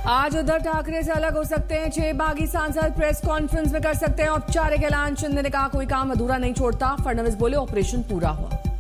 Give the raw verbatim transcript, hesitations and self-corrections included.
आज उद्धव ठाकरे से अलग हो सकते हैं छह बागी सांसद, प्रेस कॉन्फ्रेंस में कर सकते हैं औपचारिक ऐलान। शिंदे ने कहा कोई काम अधूरा नहीं छोड़ता। फडणवीस बोले ऑपरेशन पूरा हुआ।